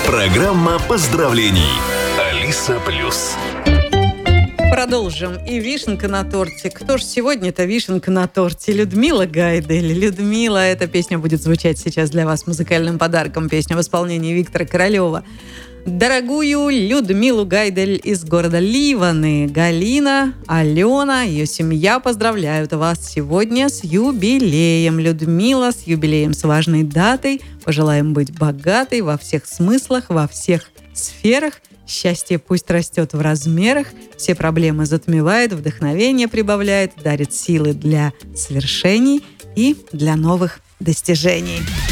Программа поздравлений. Алиса Плюс. Продолжим. И вишенка на торте. Кто ж сегодня-то вишенка на торте? Людмила Гайдель. Людмила, эта песня будет звучать сейчас для вас музыкальным подарком. Песня в исполнении Виктора Королева. Дорогую Людмилу Гайдель из города Ливаны, Галина, Алена, ее семья поздравляют вас сегодня с юбилеем. Людмила, с юбилеем, с важной датой. Пожелаем быть богатой во всех смыслах, во всех сферах. Счастье пусть растет в размерах, все проблемы затмевает, вдохновение прибавляет, дарит силы для свершений и для новых достижений.